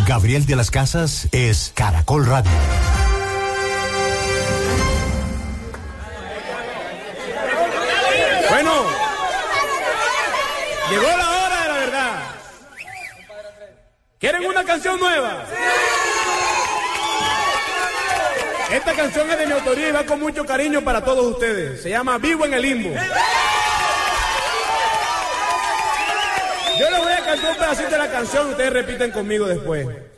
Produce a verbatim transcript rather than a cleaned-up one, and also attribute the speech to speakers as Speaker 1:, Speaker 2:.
Speaker 1: Gabriel de las Casas es Caracol Radio.
Speaker 2: Bueno, llegó la hora de la verdad. ¿Quieren una canción nueva? Esta canción es de mi autoría y va con mucho cariño para todos ustedes. Se llama Vivo en el Limbo. Yo les voy a cantar un pedacito de la canción y ustedes repiten conmigo después.